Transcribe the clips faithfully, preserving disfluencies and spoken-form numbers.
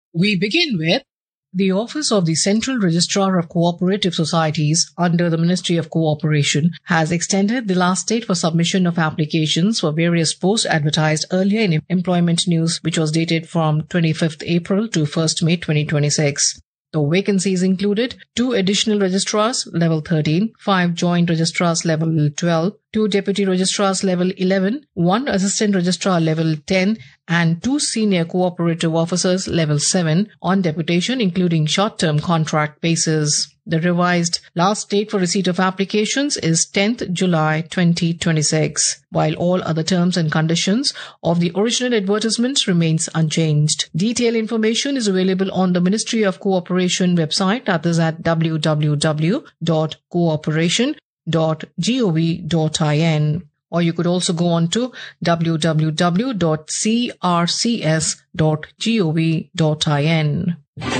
We begin with the Office of the Central Registrar of Cooperative Societies under the Ministry of Cooperation has extended the last date for submission of applications for various posts advertised earlier in Employment News, which was dated from twenty-fifth April to first May twenty twenty-six. The vacancies included two additional registrars level thirteen, five joint registrars level twelve, two deputy registrars level eleven, one assistant registrar level ten, and two senior cooperative officers level seven on deputation, including short-term contract basis. The revised last date for receipt of applications is tenth July twenty twenty-six, while all other terms and conditions of the original advertisement remains unchanged. Detailed information is available on the Ministry of Cooperation website, that is at w w w dot cooperation dot gov dot in. Or you could also go on to w w w dot c r c s dot gov dot in.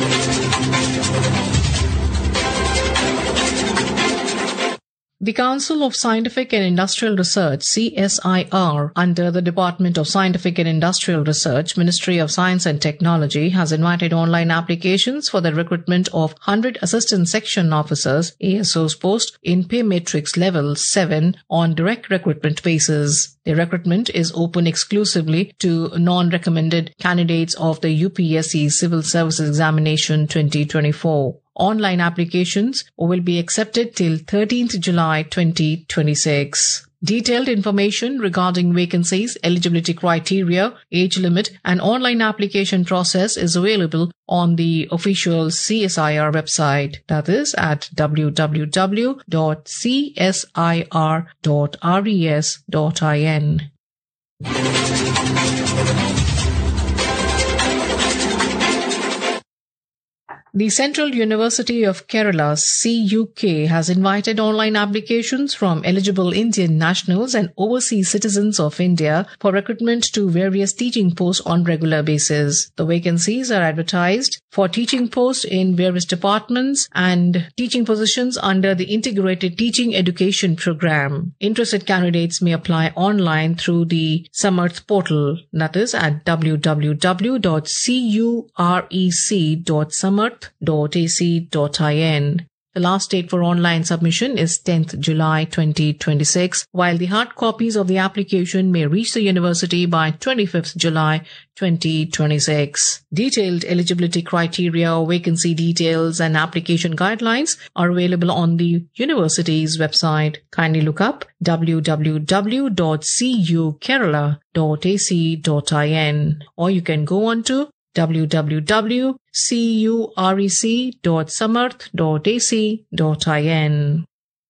The Council of Scientific and Industrial Research, C S I R, under the Department of Scientific and Industrial Research, Ministry of Science and Technology, has invited online applications for the recruitment of one hundred Assistant Section Officers, A S Os post in Pay Matrix Level seven on direct recruitment basis. The recruitment is open exclusively to non-recommended candidates of the U P S C Civil Services Examination twenty twenty-four. Online applications will be accepted till thirteenth July twenty twenty-six. Detailed information regarding vacancies, eligibility criteria, age limit, and online application process is available on the official C S I R website, that is at w w w dot c s i r dot res dot in. The Central University of Kerala, C U K, has invited online applications from eligible Indian nationals and overseas citizens of India for recruitment to various teaching posts on regular basis. The vacancies are advertised for teaching posts in various departments and teaching positions under the Integrated Teaching Education Program. Interested candidates may apply online through the Samarth portal, that is at w w w dot curec dot samarth dot a c dot in. The last date for online submission is tenth July twenty twenty-six, while the hard copies of the application may reach the university by twenty-fifth July twenty twenty-six. Detailed eligibility criteria, vacancy details, and application guidelines are available on the university's website. Kindly look up w w w dot c u kerala dot a c dot in, or you can go on to w w w dot curec dot samarth dot a c dot in.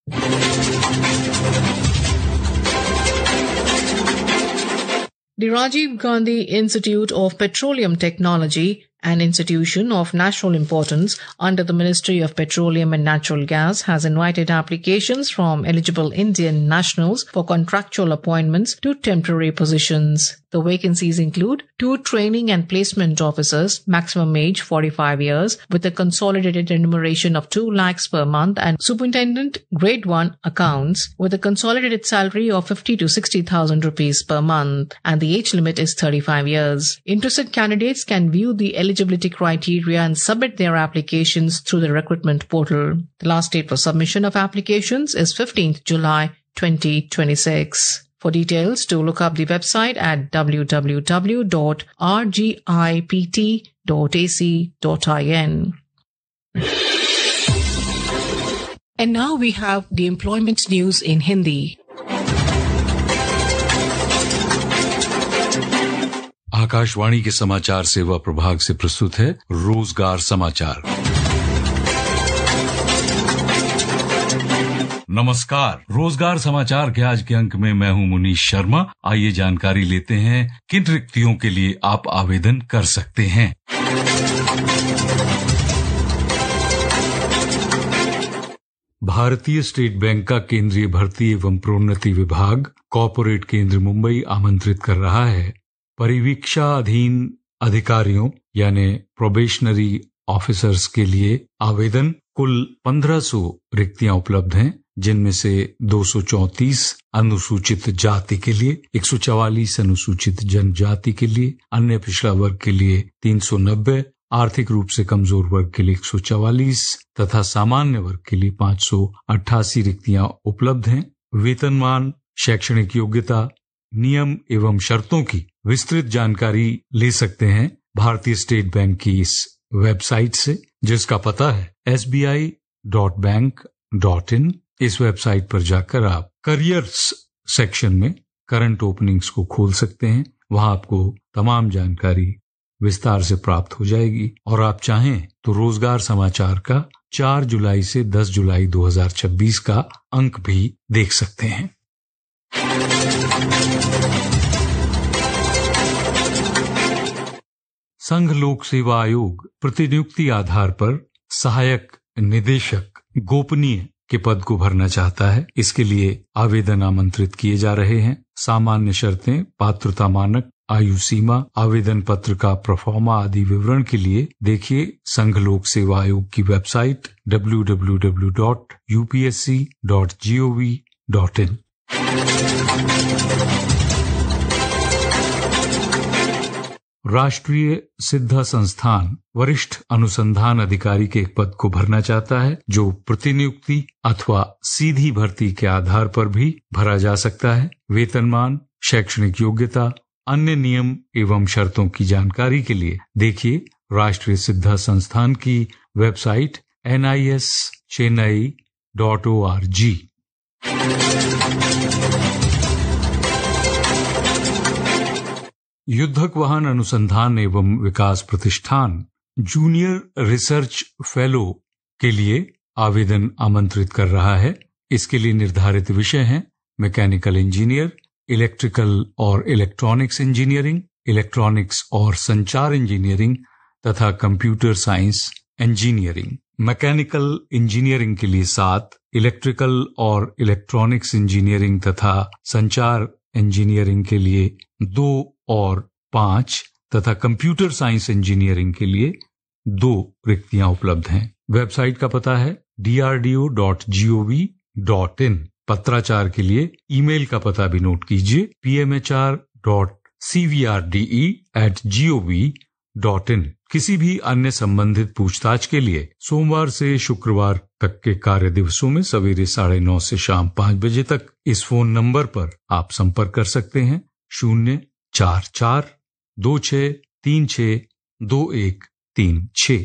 The Rajiv Gandhi Institute of Petroleum Technology, an institution of national importance under the Ministry of Petroleum and Natural Gas, has invited applications from eligible Indian nationals for contractual appointments to temporary positions. The vacancies include two training and placement officers, maximum age forty-five years, with a consolidated remuneration of two lakhs per month, and superintendent grade one accounts with a consolidated salary of fifty to sixty thousand rupees per month, and the age limit is thirty-five years. Interested candidates can view the eligibility criteria and submit their applications through the recruitment portal. The last date for submission of applications is fifteenth July twenty twenty-six. For details, to look up the website at w w w dot r g i p t dot a c dot in. And now we have the employment news in Hindi. Akashvani के समाचार सेवा प्रभाग से प्रस्तुत है रोजगार समाचार। नमस्कार, रोजगार समाचार के आज के अंक में मैं हूं मुनीश शर्मा। आइए जानकारी लेते हैं किन रिक्तियों के लिए आप आवेदन कर सकते हैं। भारतीय स्टेट बैंक का केंद्रीय भर्ती एवं प्रोन्नति विभाग कॉर्पोरेट केंद्र मुंबई आमंत्रित कर रहा है। परिवीक्षाधीन अधिकारियों यानी प्रोबेशनरी ऑफिसर्स के लिए आवेदन कुल पंद्रह सौ रिक्तियां उपलब्ध हैं, जिनमें से दो सौ चौंतीस अनुसूचित जाति के लिए, एक सौ चवालीस अनुसूचित जनजाति के लिए, अन्य पिछड़ा वर्ग के लिए तीन सौ नब्बे आर्थिक रूप से कमजोर वर्ग के लिए एक सौ चवालीस तथा सामान्य वर्ग के लिए पाँच सौ अट्ठासी रिक्तियां उपलब्ध हैं। वेतनमान, शैक्षणिक योग्यता, नियम एवं शर्तों की विस्तृत जानकारी ले सकते हैं भारतीय स्टेट बैंक की इस वेबसाइट से, जिसका पता है S B I dot bank dot in. इस वेबसाइट पर जाकर आप करियर्स सेक्शन में करंट ओपनिंग्स को खोल सकते हैं। वहां आपको तमाम जानकारी विस्तार से प्राप्त हो जाएगी और आप चाहें तो रोजगार समाचार का चार जुलाई से दस जुलाई दो हज़ार छब्बीस का अंक भी देख सकते हैं। संघ लोक सेवा आयोग प्रतिनियुक्ति आधार पर सहायक निदेशक गोपनीय के पद को भरना चाहता है। इसके लिए आवेदन आमंत्रित किए जा रहे हैं। सामान्य शर्तें, पात्रता मानक, आयु सीमा, आवेदन पत्र का प्रोफार्मा आदि विवरण के लिए देखिए संघ लोक सेवा आयोग की website W W W dot U P S C dot G O V dot in. राष्ट्रीय सिद्धा संस्थान वरिष्ठ अनुसंधान अधिकारी के पद को भरना चाहता है, जो प्रतिनियुक्ति अथवा सीधी भर्ती के आधार पर भी भरा जा सकता है। वेतनमान, शैक्षणिक योग्यता, अन्य नियम एवं शर्तों की जानकारी के लिए देखिए राष्ट्रीय सिद्धा संस्थान की website N I S Chennai dot O R G. युद्धक वाहन अनुसंधान एवं विकास प्रतिष्ठान जूनियर रिसर्च फेलो के लिए आवेदन आमंत्रित कर रहा है। इसके लिए निर्धारित विषय हैं मैकेनिकल इंजीनियर, इलेक्ट्रिकल और इलेक्ट्रॉनिक्स इंजीनियरिंग, इलेक्ट्रॉनिक्स और संचार इंजीनियरिंग तथा computer science engineering. Mechanical engineering के लिए सात, इलेक्ट्रिकल और इलेक्ट्रॉनिक्स इंजीनियरिंग तथा संचार इंजीनियरिंग के लिए दो और पांच तथा कंप्यूटर साइंस इंजीनियरिंग के लिए दो रिक्तियां उपलब्ध हैं। वेबसाइट का पता है D R D O dot G O V dot in. पत्राचार के लिए ईमेल का पता भी नोट कीजिए P M H R dot C we R D E eight ji O V dot in. किसी भी अन्य संबंधित पूछताछ के लिए सोमवार से शुक्रवार तक के कार्य दिवसों में सवेरे साढ़े नौ से शाम पांच बजे तक इस फोन नंबर पर आप संपर्क कर सकते हैं शून्य चार चार दो छह तीन छह दो एक तीन छह।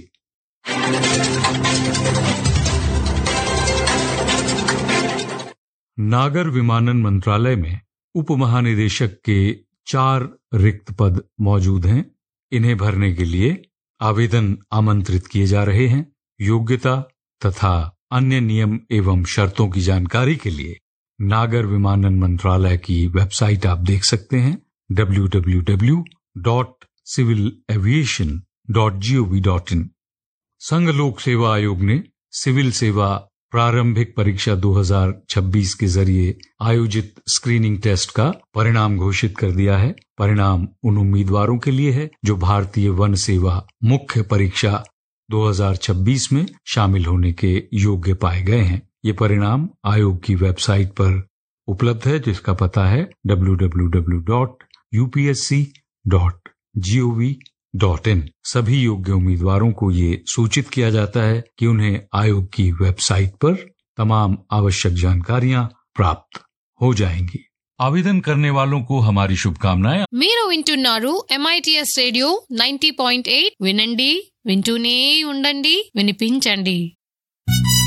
नागर विमानन मंत्रालय में उप महानिदेशक के चार रिक्त पद मौजूद हैं। इन्हें भरने के लिए आवेदन आमंत्रित किए जा रहे हैं। योग्यता तथा अन्य नियम एवं शर्तों की जानकारी के लिए नागर विमानन मंत्रालय की वेबसाइट आप देख सकते हैं W W W dot civil aviation dot G O V dot in. संघ लोक सेवा आयोग ने सिविल सेवा प्रारंभिक परीक्षा दो हज़ार छब्बीस के जरिए आयोजित स्क्रीनिंग टेस्ट का परिणाम घोषित कर दिया है। परिणाम उन उम्मीदवारों के लिए है जो भारतीय वन सेवा मुख्य परीक्षा दो हज़ार छब्बीस में शामिल होने के योग्य पाए गए हैं। ये परिणाम आयोग की वेबसाइट पर उपलब्ध है, जिसका पता है W W W dot U P S C dot G O V dot in. सभी योग्य उम्मीदवारों को ये सूचित किया जाता है कि उन्हें आयोग की वेबसाइट पर तमाम आवश्यक जानकारियां प्राप्त हो जाएंगी। आवेदन करने वालों को हमारी शुभकामनाएं। మీరు వింటున్నారు M I T S radio ninety point eight. వినండి, వింటూనే ఉండండి, వినిపించండి.